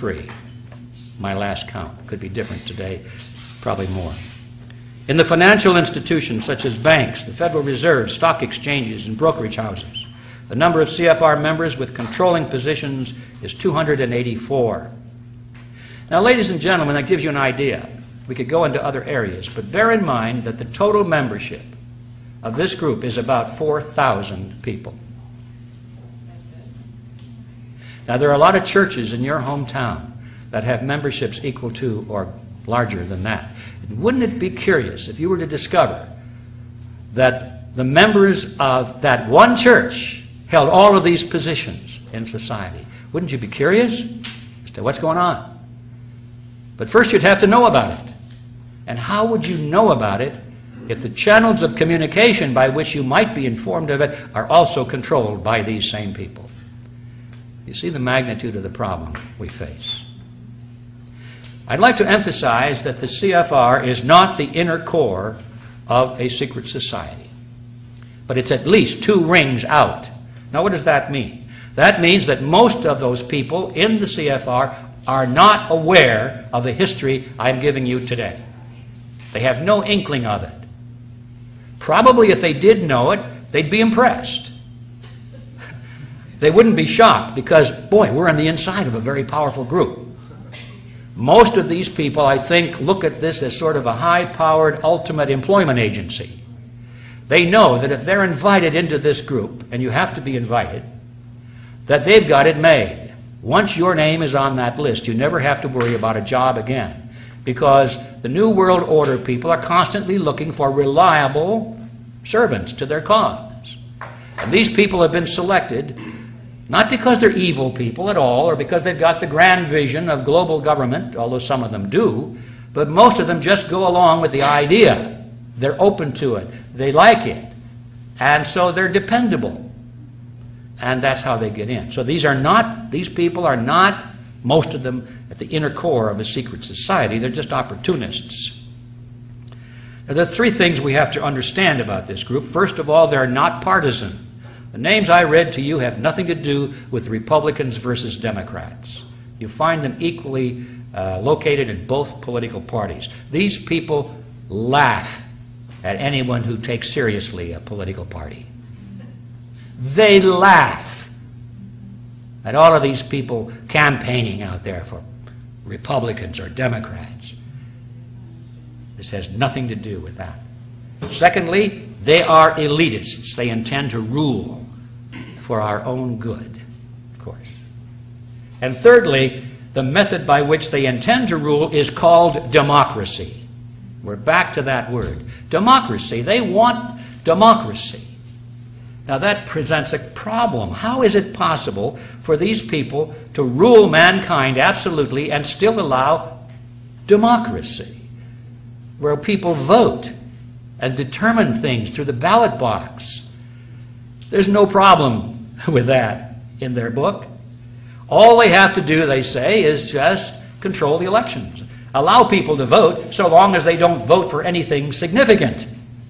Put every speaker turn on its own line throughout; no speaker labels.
203. My last count. Could be different today, probably more. In the financial institutions such as banks, the Federal Reserve, stock exchanges, and brokerage houses, the number of CFR members with controlling positions is 284. Now, ladies and gentlemen, that gives you an idea. We could go into other areas, but bear in mind that the total membership of this group is about 4,000 people. Now, there are a lot of churches in your hometown that have memberships equal to or larger than that. Wouldn't it be curious if you were to discover that the members of that one church held all of these positions in society? Wouldn't you be curious as to what's going on? But first you'd have to know about it. And how would you know about it if the channels of communication by which you might be informed of it are also controlled by these same people? You see the magnitude of the problem we face. I'd like to emphasize that the CFR is not the inner core of a secret society, but it's at least 2 rings out. Now, what does that mean? That means that most of those people in the CFR are not aware of the history I'm giving you today. They have no inkling of it. Probably if they did know it, they'd be impressed. They wouldn't be shocked because, boy, we're on the inside of a very powerful group. Most of these people, I think, look at this as sort of a high-powered ultimate employment agency. They know that if they're invited into this group, and you have to be invited, that they've got it made. Once your name is on that list, you never have to worry about a job again, because the New World Order people are constantly looking for reliable servants to their cause. And these people have been selected not because they're evil people at all, or because they've got the grand vision of global government, although some of them do, but most of them just go along with the idea. They're open to it. They like it. And so they're dependable. And that's how they get in. So these people are not, most of them, at the inner core of a secret society. They're just opportunists. Now, there are 3 things we have to understand about this group. First of all, they're not partisan. The names I read to you have nothing to do with Republicans versus Democrats. You find them equally located in both political parties. These people laugh at anyone who takes seriously a political party. They laugh at all of these people campaigning out there for Republicans or Democrats. This has nothing to do with that. Secondly, they are elitists. They intend to rule for our own good, of course. And thirdly, the method by which they intend to rule is called democracy. We're back to that word. Democracy. They want democracy. Now that presents a problem. How is it possible for these people to rule mankind absolutely and still allow democracy, where people vote and determine things through the ballot box? There's no problem with that in their book. All they have to do, they say, is just control the elections. Allow people to vote so long as they don't vote for anything significant.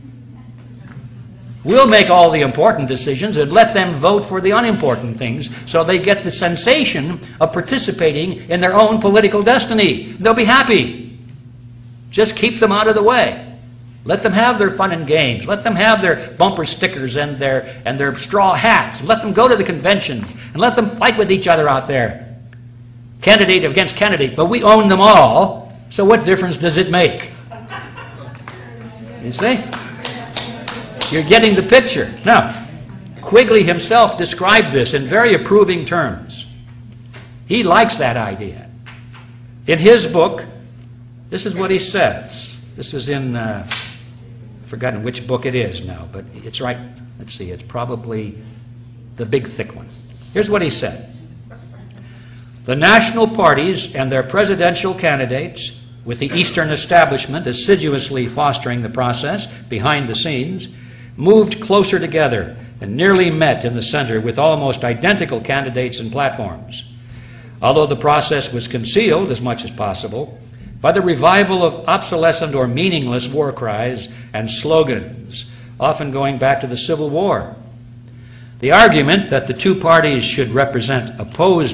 We'll make all the important decisions and let them vote for the unimportant things so they get the sensation of participating in their own political destiny. They'll be happy. Just keep them out of the way. Let them have their fun and games. Let them have their bumper stickers and their straw hats. Let them go to the conventions and let them fight with each other out there. Candidate against candidate, but we own them all, so what difference does it make? You see? You're getting the picture. Now, Quigley himself described this in very approving terms. He likes that idea. In his book, this is what he says. This is in, I've forgotten which book it is now, but it's right. Let's see, it's probably the big thick one. Here's what he said. The national parties and their presidential candidates, with the Eastern establishment assiduously fostering the process behind the scenes, moved closer together and nearly met in the center with almost identical candidates and platforms. Although the process was concealed as much as possible by the revival of obsolescent or meaningless war cries and slogans, often going back to the Civil War. The argument that the two parties should represent opposed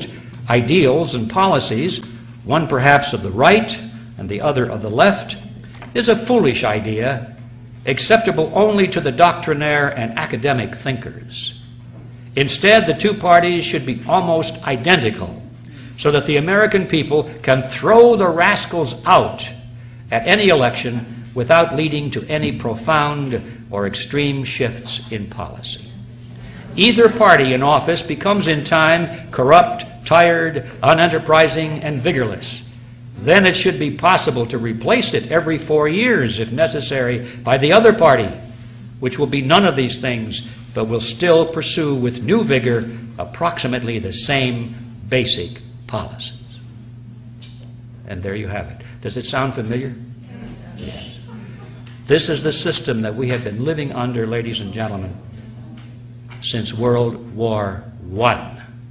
ideals and policies, one perhaps of the right and the other of the left, is a foolish idea, acceptable only to the doctrinaire and academic thinkers. Instead, the two parties should be almost identical, so that the American people can throw the rascals out at any election without leading to any profound or extreme shifts in policy. Either party in office becomes in time corrupt, tired, unenterprising, and vigorless. Then it should be possible to replace it every 4 years, if necessary, by the other party, which will be none of these things, but will still pursue with new vigor approximately the same basic policies. And there you have it. Does it sound familiar? Yes. This is the system that we have been living under, ladies and gentlemen, since World War I.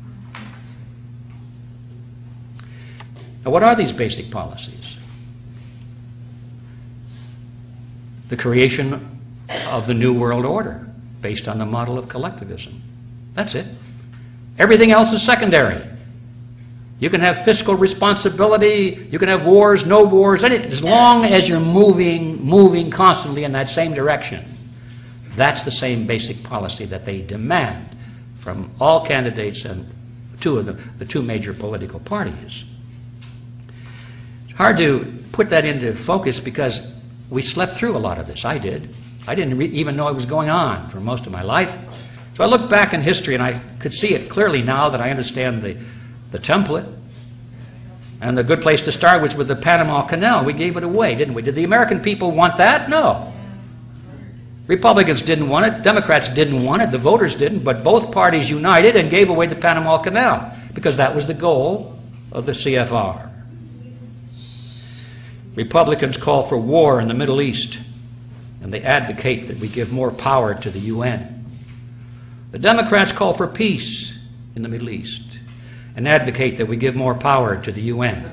Now, what are these basic policies? The creation of the New World Order based on the model of collectivism. That's it. Everything else is secondary. You can have fiscal responsibility, you can have wars, no wars, as long as you're moving constantly in that same direction. That's the same basic policy that they demand from all candidates and the two major political parties. It's hard to put that into focus because we slept through a lot of this. I did. I didn't even know it was going on for most of my life. So I look back in history and I could see it clearly now that I understand the template. And the good place to start was with the Panama Canal. We gave it away, didn't we? Did the American people want that? No. Republicans didn't want it. Democrats didn't want it. The voters didn't. But both parties united and gave away the Panama Canal because that was the goal of the CFR. Republicans call for war in the Middle East, and they advocate that we give more power to the UN. The Democrats call for peace in the Middle East and advocate that we give more power to the UN.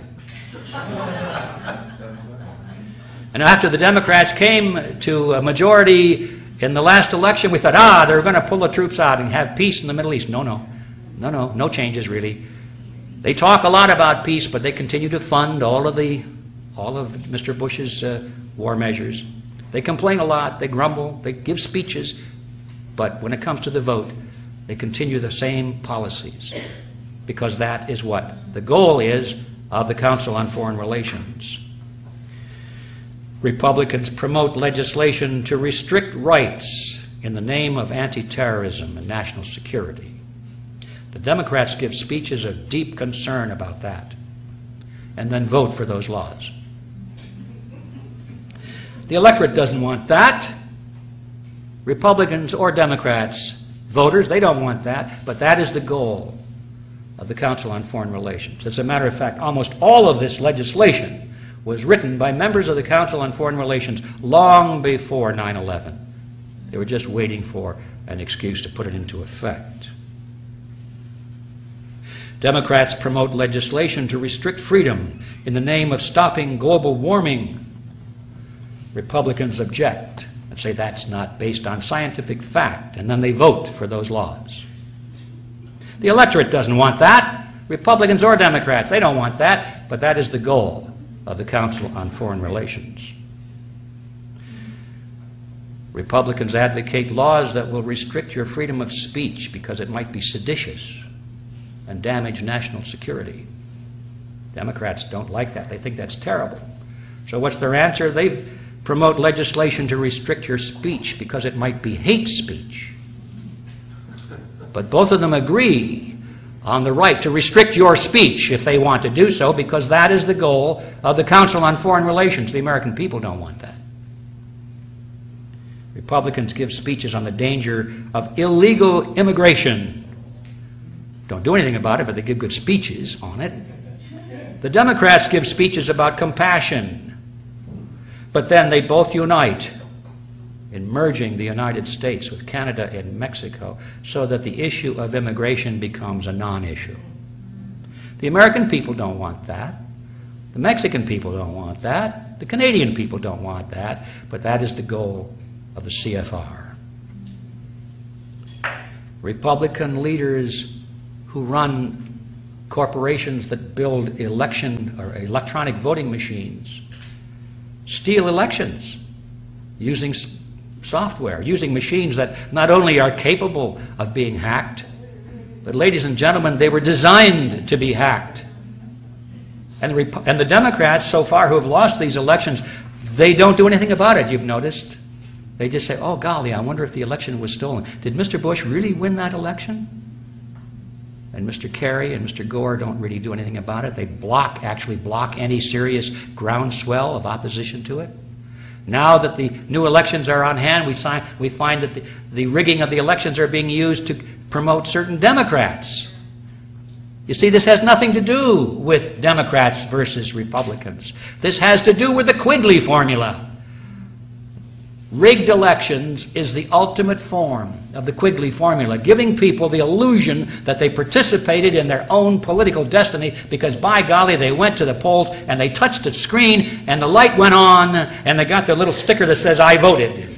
And after the Democrats came to a majority in the last election, we thought, they're going to pull the troops out and have peace in the Middle East. No changes really. They talk a lot about peace, but they continue to fund all of Mr. Bush's war measures. They complain a lot, they grumble, they give speeches, but when it comes to the vote, they continue the same policies, because that is what the goal is of the Council on Foreign Relations. Republicans promote legislation to restrict rights in the name of anti-terrorism and national security. The Democrats give speeches of deep concern about that, and then vote for those laws. The electorate doesn't want that. Republicans or Democrats, voters, they don't want that, but that is the goal of the Council on Foreign Relations. As a matter of fact, almost all of this legislation was written by members of the Council on Foreign Relations long before 9/11. They were just waiting for an excuse to put it into effect. Democrats promote legislation to restrict freedom in the name of stopping global warming. Republicans object and say that's not based on scientific fact, and then they vote for those laws. The electorate doesn't want that. Republicans or Democrats, they don't want that, but that is the goal of the Council on Foreign Relations. Republicans advocate laws that will restrict your freedom of speech because it might be seditious and damage national security. Democrats don't like that. They think that's terrible. So what's their answer? They promote legislation to restrict your speech because it might be hate speech. But both of them agree on the right to restrict your speech if they want to do so, because that is the goal of the Council on Foreign Relations. The American people don't want that. Republicans give speeches on the danger of illegal immigration. Don't do anything about it, but they give good speeches on it. The Democrats give speeches about compassion. But then they both unite in merging the United States with Canada and Mexico so that the issue of immigration becomes a non-issue. The American people don't want that. The Mexican people don't want that. The Canadian people don't want that. But that is the goal of the CFR. Republican leaders who run corporations that build election or electronic voting machines steal elections using software, using machines that not only are capable of being hacked, but, ladies and gentlemen, they were designed to be hacked. And the Democrats, so far, who have lost these elections, they don't do anything about it, you've noticed. They just say, oh, golly, I wonder if the election was stolen. Did Mr. Bush really win that election? And Mr. Kerry and Mr. Gore don't really do anything about it. They actually block any serious groundswell of opposition to it. Now that the new elections are on hand, we find that the rigging of the elections are being used to promote certain Democrats. You see, this has nothing to do with Democrats versus Republicans. This has to do with the Quigley formula. Rigged elections is the ultimate form of the Quigley formula, giving people the illusion that they participated in their own political destiny because, by golly, they went to the polls and they touched the screen and the light went on and they got their little sticker that says, I voted.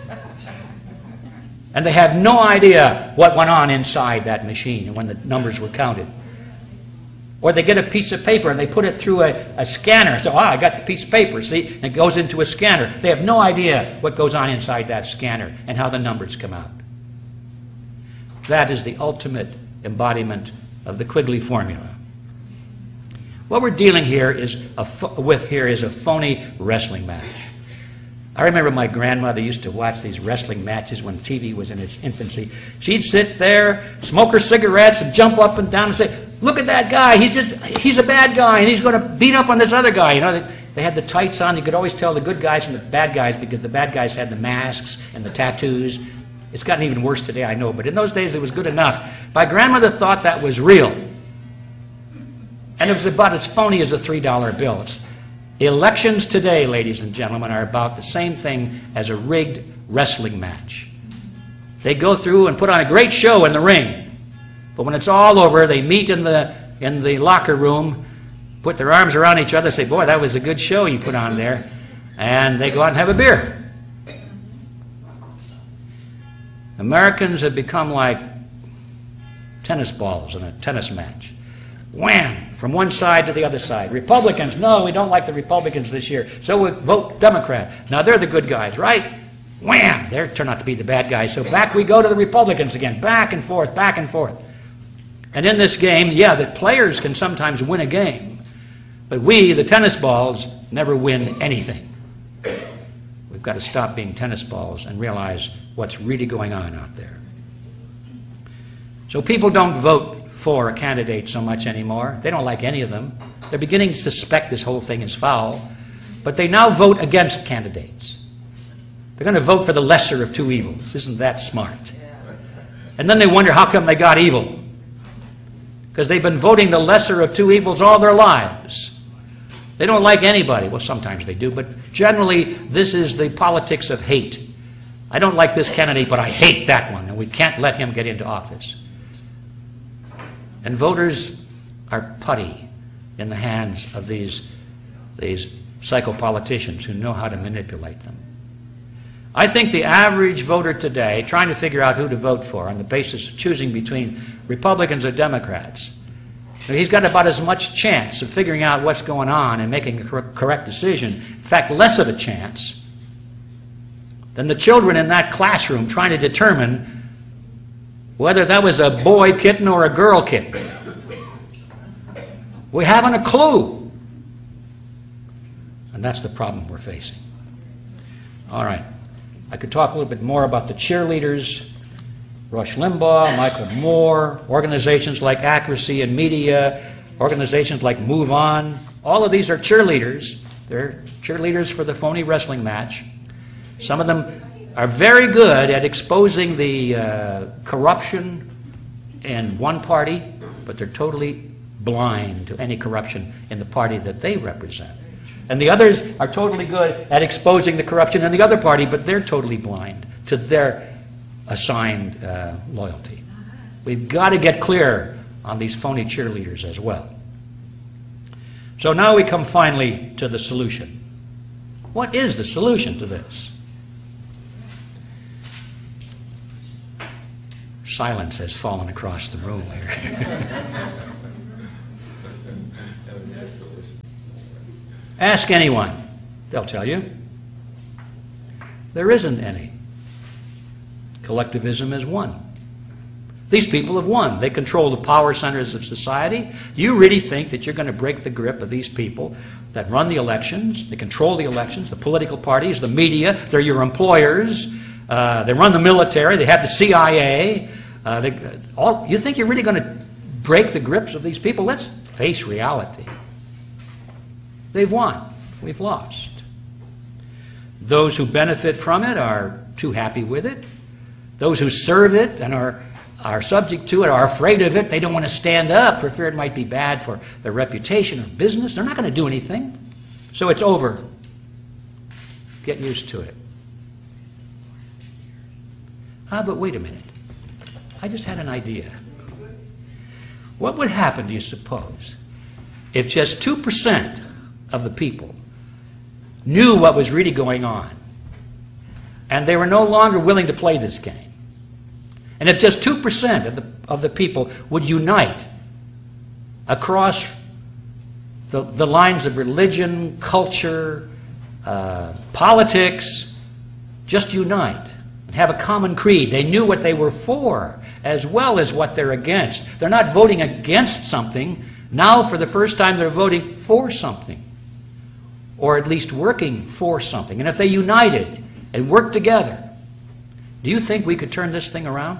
And they have no idea what went on inside that machine when the numbers were counted. Or they get a piece of paper and they put it through a scanner. So, I got the piece of paper, see? And it goes into a scanner. They have no idea what goes on inside that scanner and how the numbers come out. That is the ultimate embodiment of the Quigley formula. What we're dealing here with is a phony wrestling match. I remember my grandmother used to watch these wrestling matches when TV was in its infancy. She'd sit there, smoke her cigarettes, and jump up and down and say, look at that guy, he's a bad guy, and he's going to beat up on this other guy. You know, they had the tights on. You could always tell the good guys from the bad guys because the bad guys had the masks and the tattoos. It's gotten even worse today, I know, but in those days it was good enough. My grandmother thought that was real. And it was about as phony as a $3 bill. Elections today, ladies and gentlemen, are about the same thing as a rigged wrestling match. They go through and put on a great show in the ring. But when it's all over, they meet in the locker room, put their arms around each other, say, boy, that was a good show you put on there. And they go out and have a beer. Americans have become like tennis balls in a tennis match. Wham! From one side to the other side. Republicans, no, we don't like the Republicans this year, so we vote Democrat. Now they're the good guys, right? Wham! They turn out to be the bad guys. So back we go to the Republicans again. Back and forth, back and forth. And in this game, yeah, the players can sometimes win a game. But we, the tennis balls, never win anything. We've got to stop being tennis balls and realize what's really going on out there. So people don't vote for a candidate so much anymore. They don't like any of them. They're beginning to suspect this whole thing is foul. But they now vote against candidates. They're going to vote for the lesser of two evils. Isn't that smart? And then they wonder how come they got evil. Because they've been voting the lesser of two evils all their lives. They don't like anybody. Well, sometimes they do, but generally this is the politics of hate. I don't like this candidate, but I hate that one, and we can't let him get into office. And voters are putty in the hands of these psychopoliticians who know how to manipulate them. I think the average voter today, trying to figure out who to vote for on the basis of choosing between Republicans or Democrats, he's got about as much chance of figuring out what's going on and making a correct decision, in fact, less of a chance, than the children in that classroom trying to determine whether that was a boy kitten or a girl kitten. We haven't a clue. And that's the problem we're facing. All right. I could talk a little bit more about the cheerleaders, Rush Limbaugh, Michael Moore, organizations like Accuracy in Media, organizations like Move On. All of these are cheerleaders. They're cheerleaders for the phony wrestling match. Some of them are very good at exposing the corruption in one party, but they're totally blind to any corruption in the party that they represent. And the others are totally good at exposing the corruption in the other party, but they're totally blind to their assigned loyalty. We've got to get clear on these phony cheerleaders as well. So now we come finally to the solution. What is the solution to this? Silence has fallen across the room here. Ask anyone. They'll tell you. There isn't any. Collectivism has won. These people have won. They control the power centers of society. Do you really think that you're going to break the grip of these people that run the elections? They control the elections, the political parties, the media. They're your employers. They run the military. They have the CIA. You think you're really going to break the grips of these people? Let's face reality. They've won. We've lost. Those who benefit from it are too happy with it. Those who serve it and are subject to it are afraid of it. They don't want to stand up for fear it might be bad for their reputation or business. They're not going to do anything. So it's over. Get used to it. But wait a minute. I just had an idea. What would happen, do you suppose, if just 2% of the people knew what was really going on and they were no longer willing to play this game? And if just 2% of the people would unite across the lines of religion, culture, politics, just unite and have a common creed. They knew what they were for as well as what they're against. They're not voting against something. Now, for the first time, they're voting for something, or at least working for something. And if they united and worked together, do you think we could turn this thing around?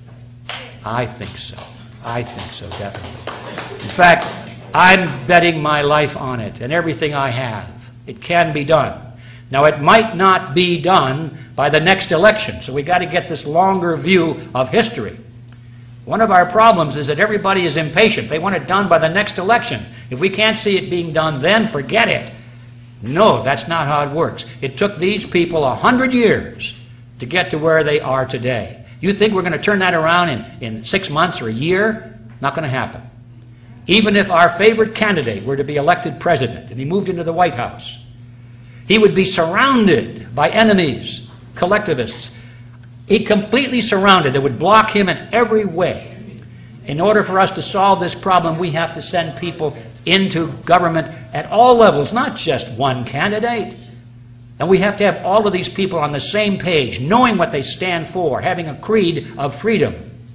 I think so. I think so, definitely. In fact, I'm betting my life on it and everything I have. It can be done. Now, it might not be done by the next election, so we've got to get this longer view of history. One of our problems is that everybody is impatient. They want it done by the next election. If we can't see it being done then, forget it. No, that's not how it works. It took these people 100 years to get to where they are today. You think we're going to turn that around in 6 months or a year? Not going to happen. Even if our favorite candidate were to be elected president and he moved into the White House, he would be surrounded by enemies, collectivists. He'd completely surrounded. They would block him in every way. In order for us to solve this problem, we have to send people into government at all levels, not just one candidate. And we have to have all of these people on the same page, knowing what they stand for, having a creed of freedom.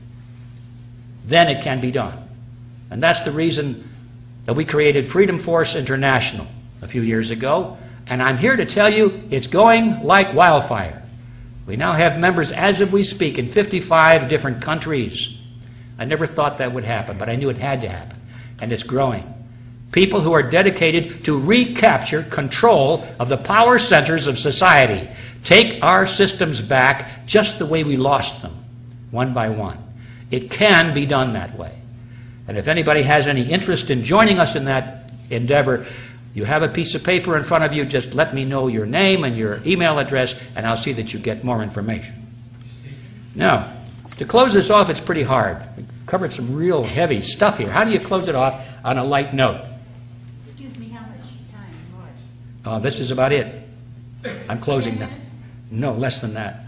Then it can be done. And that's the reason that we created Freedom Force International a few years ago. And I'm here to tell you it's going like wildfire. We now have members, as of we speak, in 55 different countries. I never thought that would happen, but I knew it had to happen. And it's growing. People who are dedicated to recapture control of the power centers of society. Take our systems back just the way we lost them, one by one. It can be done that way. And if anybody has any interest in joining us in that endeavor, you have a piece of paper in front of you. Just let me know your name and your email address, and I'll see that you get more information. Now, to close this off, it's pretty hard. We've covered some real heavy stuff here. How do you close it off on a light note?
Excuse me, how much time?
This is about it. I'm closing
10
now.
minutes?
No, less than that.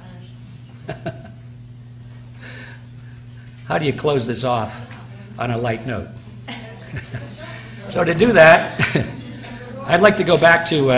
How do you close this off on a light note? So to do that, I'd like to go back to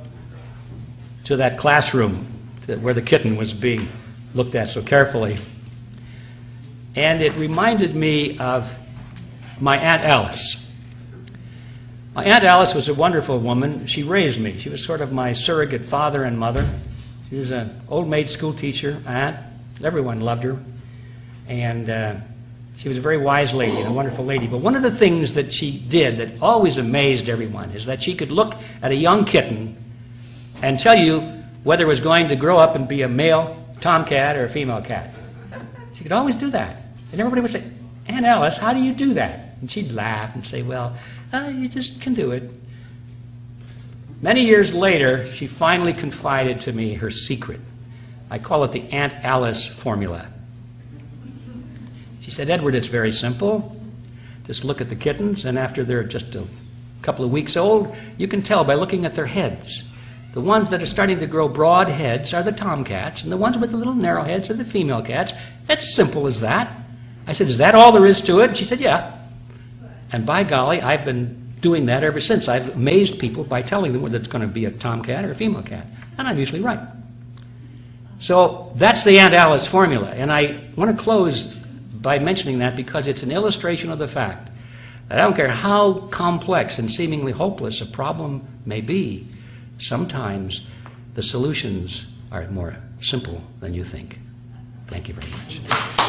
that classroom where the kitten was being looked at so carefully. And it reminded me of my Aunt Alice. My Aunt Alice was a wonderful woman. She raised me. She was sort of my surrogate father and mother. She was an old maid school teacher, aunt. Everyone loved her. And she was a very wise lady and a wonderful lady. But one of the things that she did that always amazed everyone is that she could look at a young kitten and tell you whether it was going to grow up and be a male tomcat or a female cat. She could always do that. And everybody would say, Aunt Alice, how do you do that? And she'd laugh and say, well, you just can do it. Many years later, she finally confided to me her secret. I call it the Aunt Alice formula. She said, Edward, it's very simple. Just look at the kittens, and after they're just a couple of weeks old, you can tell by looking at their heads. The ones that are starting to grow broad heads are the tomcats, and the ones with the little narrow heads are the female cats. It's simple as that. I said, is that all there is to it? She said, yeah. And by golly, I've been doing that ever since. I've amazed people by telling them whether it's going to be a tomcat or a female cat, and I'm usually right. So that's the Aunt Alice formula, and I want to close by mentioning that because it's an illustration of the fact that I don't care how complex and seemingly hopeless a problem may be, sometimes the solutions are more simple than you think. Thank you very much.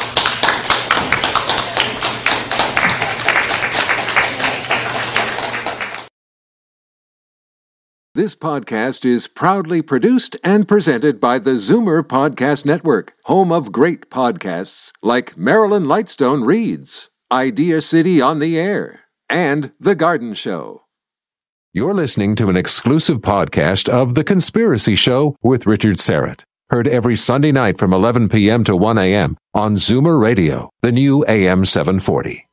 This podcast is proudly produced and presented by the Zoomer Podcast Network, home of great podcasts like Marilyn Lightstone Reads, Idea City on the Air, and The Garden Show. You're listening to an exclusive podcast of The Conspiracy Show with Richard Serrett. Heard every Sunday night from 11 p.m. to 1 a.m. on Zoomer Radio, the new AM 740.